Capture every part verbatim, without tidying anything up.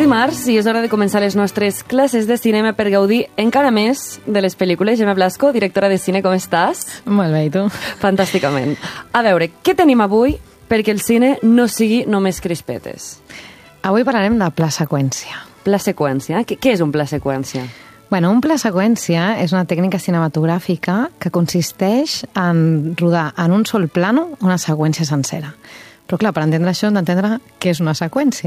dimarts i és hora de començar les nostres classes de cinema per gaudir encara més de les pel·lícules. Gemma Blasco, directora de cine, com estàs? Molt bé, i tu? Fantàsticament. A veure, què tenim avui perquè el cine no sigui només crispetes? Avui parlarem de pla seqüència. Pla seqüència? Què, què és un pla seqüència? Bueno, un pla seqüència és una tècnica cinematogràfica que consisteix en rodar en un sol plano una seqüència sencera. Però clar, per entendre això hem d'entendre què és una seqüència.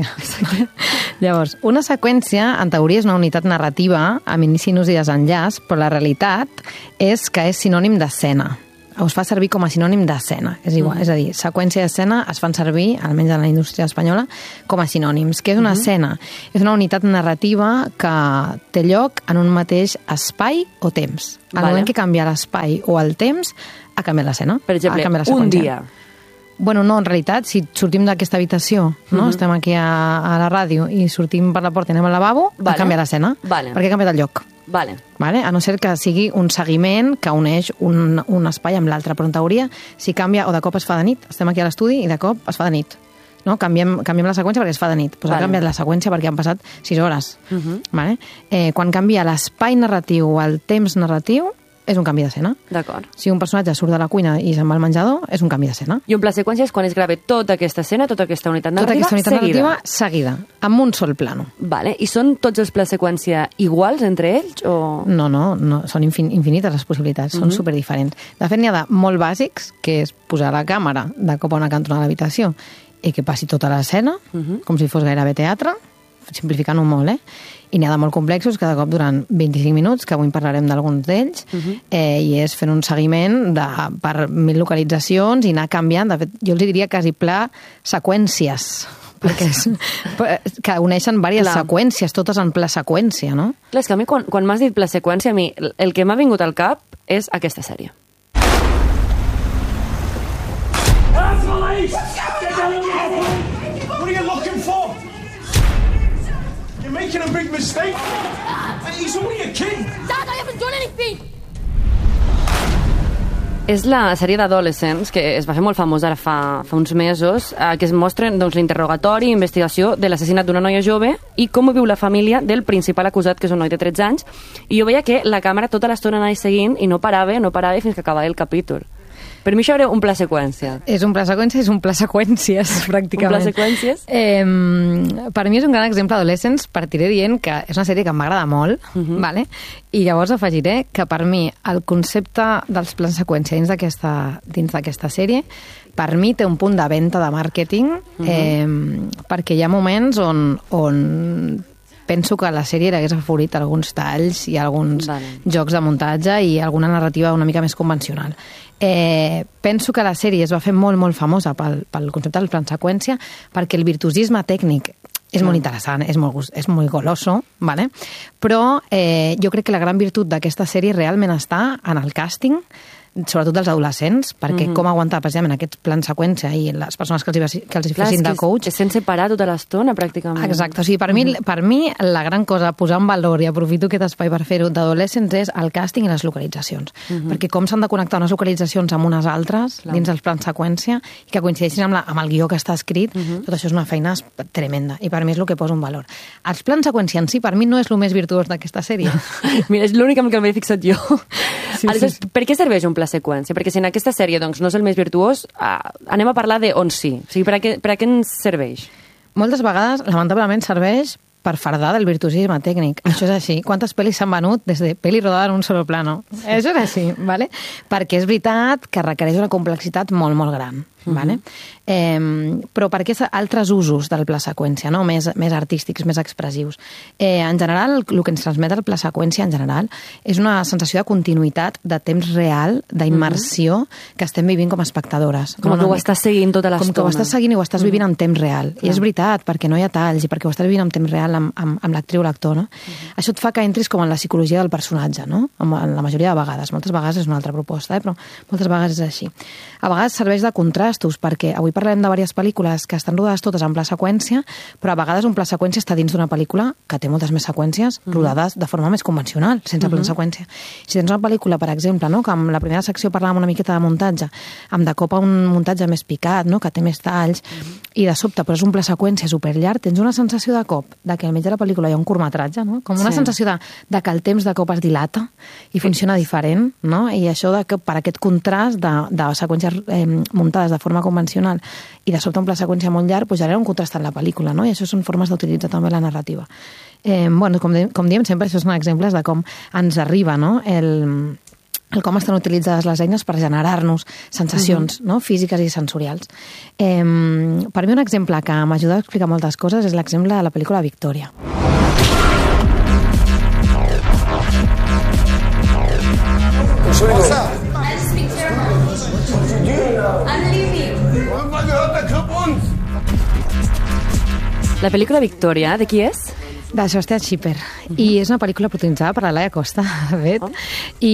Llavors, una seqüència, en teoria, és una unitat narrativa amb inici, nus i desenllaç, però la realitat és que és sinònim d'escena. O es fa servir com a sinònim d'escena. És igual, mm. és a dir, seqüència i escena es fan servir, almenys en la indústria espanyola, com a sinònims. Què és una mm. escena? És una unitat narrativa que té lloc en un mateix espai o temps. Al vale. moment que canvia l'espai o el temps, ha canviat l'escena. Per exemple, un dia. Bueno, no, en realitat, si sortim d'aquesta habitació, no? Uh-huh. Estem aquí a, a la ràdio i sortim per la porta i anem al lavabo, vale. ha canviat l'escena, vale. perquè ha canviat el lloc. Vale. Vale? A no ser que sigui un seguiment que uneix un, un espai amb l'altre, però en teoria, si canvia, o de cop es fa de nit, estem aquí a l'estudi i de cop es fa de nit. No? Canviem, canviem la seqüència perquè es fa de nit. Pues vale. Ha canviat la seqüència perquè han passat sis hores. Uh-huh. Vale? Eh, quan canvia l'espai narratiu o el temps narratiu, és un canvi d'escena. D'acord. Si un personatge surt de la cuina i se'n va al menjador, és un canvi d'escena. I un pla seqüència és quan es grava tota aquesta escena, tota aquesta unitat narrativa, tota aquesta unitat seguida. narrativa seguida, amb un sol plano. Vale. I són tots els plans seqüència iguals entre ells? O... No, no, no, són infin infinites les possibilitats, són uh-huh. superdiferents. De fet, n'hi ha de molt bàsics, que és posar la càmera de cop a una cantonada de l'habitació i que passi tota l'escena, uh-huh. com si fos gairebé teatre, simplificant-ho molt, eh? I n'hi ha de molt complexos, cada cop durant vint-i-cinc minuts, que avui en parlarem d'alguns d'ells, uh-huh. eh, i és fent un seguiment de, per mil localitzacions i anar canviant. De fet, jo els diria quasi pla seqüències, perquè és, que uneixen diverses Clar. seqüències, totes en pla seqüència, no? Clar, és que a mi, quan, quan m'has dit pla seqüència, a mi el que m'ha vingut al cap és aquesta sèrie. What are you looking for? You're making a big mistake. He's only a kid. Dad, I haven't done anything. És la sèrie d'adolescents que es va fer molt famosa ara fa, fa uns mesos, eh, que es mostren doncs, l'interrogatori i investigació de l'assassinat d'una noia jove i com ho viu la família del principal acusat, que és un noi de tretze anys. I jo veia que la càmera tota l'estona anava seguint i no parava, no parava fins que acabava el capítol. Per mi això era un pla seqüència. És un pla seqüència, és un pla seqüències, pràcticament. Un pla seqüències? Eh, per mi és un gran exemple d'Adolescents, partiré dient que és una sèrie que m'agrada molt, uh-huh. vale? I llavors afegiré que per mi el concepte dels plans seqüència dins d'aquesta dins d'aquesta sèrie, per mi té un punt de venda de màrqueting, uh-huh. eh, perquè hi ha moments on... on penso que la sèrie hagués afavorit alguns talls i alguns vale. jocs de muntatge i alguna narrativa una mica més convencional. Eh, penso que la sèrie es va fer molt, molt famosa pel, pel concepte del plan seqüència perquè el virtuosisme tècnic és molt interessant, és molt, és molt goloso, ¿vale? Però eh, jo crec que la gran virtut d'aquesta sèrie realment està en el càsting, sobretot dels adolescents, perquè mm-hmm. com aguantar precisament aquests plans seqüència i les persones que els, que els Clar, fessin de coach... És sense parar tota l'estona, pràcticament. Exacte, o sigui, per, mm-hmm. mi, per mi la gran cosa a posar en valor, i aprofito aquest espai per fer-ho, d'adolescents és el càsting i les localitzacions. Mm-hmm. Perquè com s'han de connectar unes localitzacions amb unes altres, Clar. dins dels plans seqüència, i que coincideixin amb, la, amb el guió que està escrit, mm-hmm. tot això és una feina tremenda, i per mi és el que poso en valor. Els plans seqüència en si, per mi, no és el més virtuós d'aquesta sèrie. Mira, és l'únic amb què m'he fixat jo. Sí, Aleshores, sí, sí. per què serveix un pla seqüència? Perquè si en aquesta sèrie doncs, no és el més virtuós, eh, anem a parlar de on sí. O sigui, per a què, per a què ens serveix? Moltes vegades, lamentablement, serveix per fardar del virtuosisme tècnic. Això és així. Quantes pel·lis s'han venut des de pel·li rodada en un solo plano? Això és així, ¿vale? Perquè és veritat que requereix una complexitat molt, molt gran. Uh-huh. Vale? Eh, però per què altres usos del pla seqüència, no? més, més artístics, més expressius? Eh, en general, el que ens transmet el pla seqüència en general és una sensació de continuïtat, de temps real, d'immersió, uh-huh. que estem vivint com a espectadores. Com que ho estàs seguint tota l'estona. Com que ho estàs seguint i ho estàs uh-huh. vivint en temps real. Clar. I és veritat, perquè no hi ha talls i perquè ho estàs vivint en temps real amb, amb, amb l'actriu o l'actor. No? Uh-huh. Això et fa que entris com en la psicologia del personatge, no? En la majoria de vegades. Moltes vegades és una altra proposta, eh? Però moltes vegades és així. A vegades serveix de contrast contrastos, perquè avui parlem de diverses pel·lícules que estan rodades totes en pla seqüència, però a vegades un pla seqüència està dins d'una pel·lícula que té moltes més seqüències uh-huh. rodades de forma més convencional, sense uh-huh. plana seqüència. Si tens una pel·lícula, per exemple, no, que amb la primera secció parlàvem una miqueta de muntatge, amb de cop a un muntatge més picat, no, que té més talls, uh-huh. i de sobte poses un pla seqüència superllarg, tens una sensació de cop de que al mig de la pel·lícula hi ha un curtmetratge, no? Com una sí. sensació de, de que el temps de cop es dilata i funciona diferent, no? I això de que per aquest contrast de, de seqüències eh, muntades de forma convencional i de sobte un pla seqüència molt llarg, pues genera un contrast en la pel·lícula, no? I això són formes d'utilitzar també la narrativa. Eh, bueno, com, de, com diem sempre, això són exemples de com ens arriba, no? El, el com estan utilitzades les eines per generar-nos sensacions uh-huh. no? físiques i sensorials. Eh, per mi un exemple que m'ajuda a explicar moltes coses és l'exemple de la pel·lícula Victoria. What's up? I speak German. I'm leaving. Man gehört der Club uns. La pel·lícula Victoria, de qui és? De Sebastian Schipper. Uh-huh. I és una pel·lícula protagonitzada per la Laia Costa, de fet. Oh. I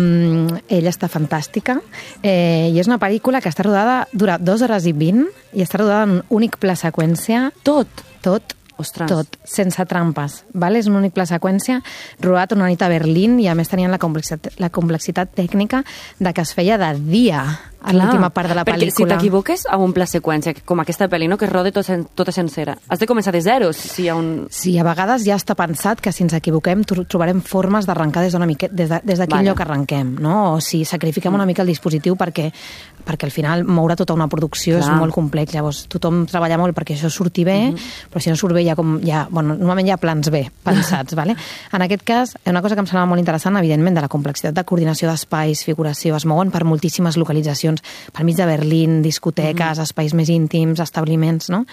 mm, ella està fantàstica. Eh, I és una pel·lícula que està rodada, dura dues hores i vint, i està rodada en un únic pla seqüència. Tot? Tot. Ostres. Tot, sense trampes. Vale? És una única seqüència rodat una nit a Berlín i a més tenien la complexitat, la complexitat tècnica de que es feia de dia a l'última part de la pel·lícula. Perquè si t'equivoques amb un pla seqüència, com aquesta pel·li, no? Que es rode tot sen, tota sencera, has de començar de zero. Si hi ha un... Sí, a vegades ja està pensat que si ens equivoquem trobarem formes d'arrencar des d'una mica, des de, des de quin vale. lloc arrenquem, no? O si sacrifiquem una mica el dispositiu perquè, perquè al final moure tota una producció Clar. és molt complex. Llavors tothom treballa molt perquè això surti bé, uh -huh. però si no surt bé ja com... Ja, bueno, normalment hi ha plans bé pensats, vale? En aquest cas, una cosa que em semblava molt interessant, evidentment, de la complexitat de coordinació d'espais, figuració, es mouen per moltíssimes localitzacions, per mig de Berlín, discoteques, mm. espais més íntims, establiments, no?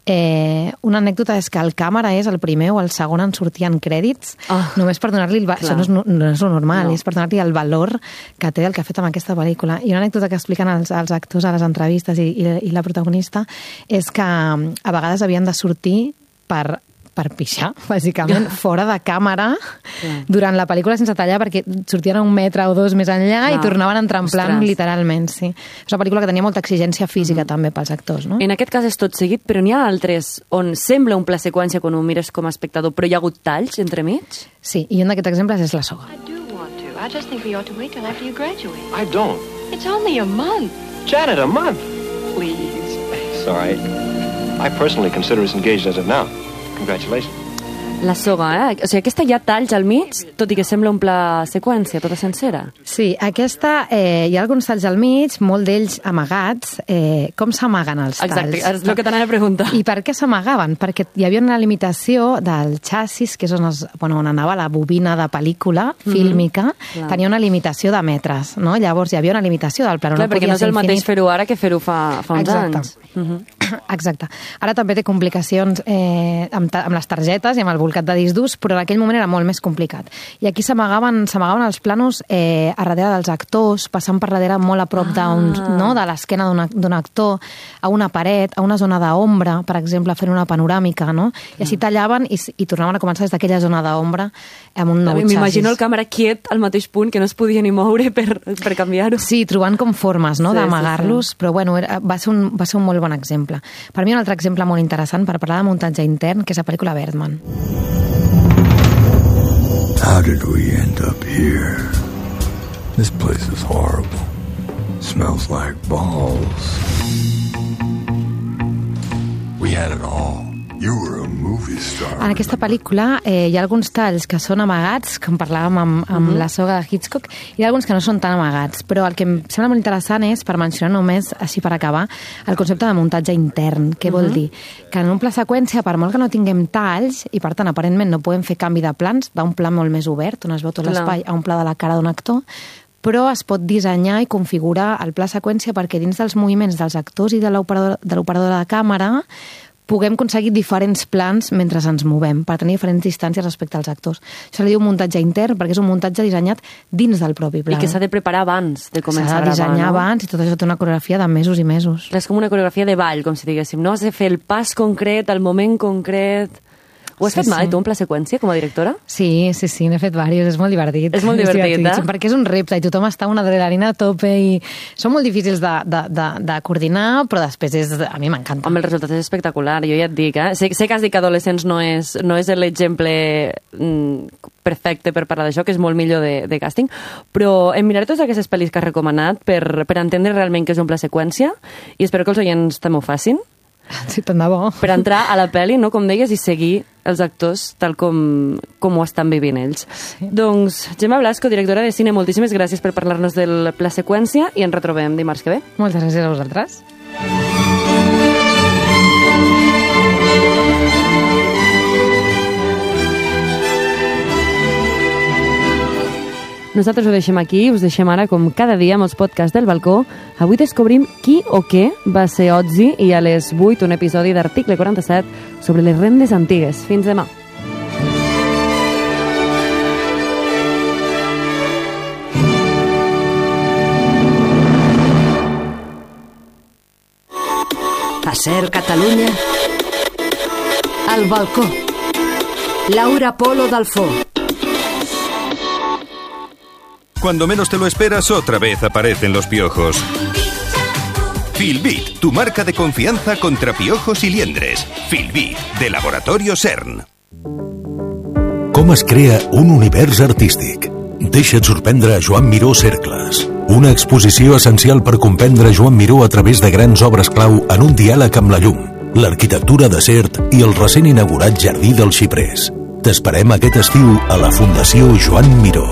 Eh, una anècdota és que el càmera és el primer o el segon en sortir en crèdits, oh, només per donar-li el... Això no és, no és lo normal, no. és per donar-li el valor que té el que ha fet amb aquesta pel·lícula. I una anècdota que expliquen els, els actors a les entrevistes i, i, i la protagonista és que a vegades havien de sortir per... per pixar, bàsicament, fora de càmera, yeah. durant la pel·lícula sense tallar, perquè sortien a un metre o dos més enllà no. i tornaven a entrar en plan, Ostres. literalment, sí. És una pel·lícula que tenia molta exigència física mm. també pels actors, no? En aquest cas és tot seguit, però n'hi ha altres on sembla un pla seqüència quan ho mires com a espectador, però hi ha hagut talls entremig? Sí, i un d'aquests exemples és La soga. I do want to. I just think we ought to wait till after you graduate. I don't. It's only a month. Janet, a month? Please. Sorry. I personally consider us engaged as of now. Congratulations. La soga, eh? O sigui, aquesta hi ha talls al mig, tot i que sembla un pla seqüència, tota sencera. Sí, aquesta, eh, hi ha alguns talls al mig, molt d'ells amagats. Eh, com s'amaguen els talls? Exacte, és el que t'anava a preguntar. I per què s'amagaven? Perquè hi havia una limitació del xassis, que és on, es, bueno, on anava la bobina de pel·lícula fílmica, mm-hmm. tenia una limitació de metres, no? Llavors hi havia una limitació del plano. Clar, no perquè no és el infinit. mateix fer-ho ara que fer-ho fa, fa uns Exacte. anys. Mm-hmm. Exacte. Ara també té complicacions eh, amb, amb les targetes i amb el bolcat de disc durs, però en aquell moment era molt més complicat. I aquí s'amagaven s'amagaven els planos eh, a darrere dels actors, passant per darrere molt a prop ah. no, de l'esquena d'un actor, a una paret, a una zona d'ombra, per exemple, fent una panoràmica, no? I així tallaven i, i tornaven a començar des d'aquella zona d'ombra amb un nou xassis. M'imagino el càmera quiet al mateix punt, que no es podia ni moure per, per canviar-ho. Sí, trobant com formes no, sí, d'amagar-los, sí, sí. però bueno, era, va, ser un, va ser un molt bon exemple. Per mi un altre exemple molt interessant per parlar de muntatge intern, que és la pel·lícula Birdman. How did we end up here? This place is horrible. Smells like balls. We had it all. You were a movie star. En aquesta pel·lícula eh, hi ha alguns talls que són amagats, com parlàvem amb, amb uh-huh. La soga de Hitchcock, i hi ha alguns que no són tan amagats, però el que em sembla molt interessant és, per mencionar només, així per acabar, el concepte de muntatge intern. Què uh-huh. vol dir? Que en un pla seqüència, per molt que no tinguem talls, i per tant, aparentment no podem fer canvi de plans, d'un pla molt més obert, on es veu tot l'espai, a un pla de la cara d'un actor, però es pot dissenyar i configurar el pla seqüència perquè dins dels moviments dels actors i de l'operador de l'operador de càmera puguem aconseguir diferents plans mentre ens movem, per tenir diferents distàncies respecte als actors. Això li diu muntatge intern, perquè és un muntatge dissenyat dins del propi pla. I que s'ha de preparar abans de començar a gravar, no? S'ha de dissenyar abans, i tot això té una coreografia de mesos i mesos. És com una coreografia de ball, com si diguéssim, no? Has de fer el pas concret, el moment concret... Ho has Sí, fet mai, sí. tu, un pla seqüència, com a directora? Sí, sí, sí, n'he fet diversos, és molt divertit. És molt divertit, eh? Perquè és un repte i tothom està una adrenalina a tope i són molt difícils de, de, de, de coordinar, però després és, a mi m'encanta. Home, el resultat és espectacular, jo ja et dic, eh? Sé, sé que has dit que Adolescents no és, no és l'exemple mm, perfecte per parlar d'això, que és molt millor de, de càsting, però em miraré totes aquestes pel·lis que has recomanat per, per entendre realment què és un pla seqüència i espero que els oients també ho facin. Sí, tant de bo. Per entrar a la pel·li, no, com deies, i seguir els actors tal com, com ho estan vivint ells. Sí. Doncs, Gemma Blasco, directora de cine, moltíssimes gràcies per parlar-nos del pla seqüència i ens retrobem dimarts que ve. Moltes gràcies a vosaltres. Nosaltres ho deixem aquí, us deixem ara com cada dia amb els podcasts del balcó. Avui descobrim qui o què va ser Otzi i a les vuit un episodi d'Article quaranta-set sobre les rendes antigues. Fins demà. A Ser Catalunya, al balcó. Laura Polo Dalfó. Cuando menos te lo esperas, otra vez aparecen los piojos. Filbit, tu marca de confianza contra piojos y liendres. Filbit, de Laboratorio CERN. Com es crea un univers artístic? Deixa't sorprendre a Joan Miró Cercles. Una exposició essencial per comprendre Joan Miró a través de grans obres clau en un diàleg amb la llum, l'arquitectura de Sert i el recent inaugurat Jardí dels Xiprers. T'esperem aquest estiu a la Fundació Joan Miró.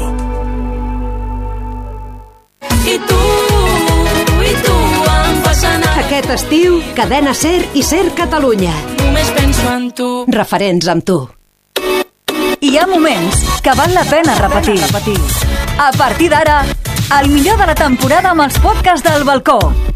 I tu, i tu em fas anar. Aquest estiu, Cadena Ser i Ser Catalunya. Només penso en tu. Referents amb tu. Hi ha moments que val la pena repetir. A partir d'ara, el millor de la temporada amb els podcasts del balcó.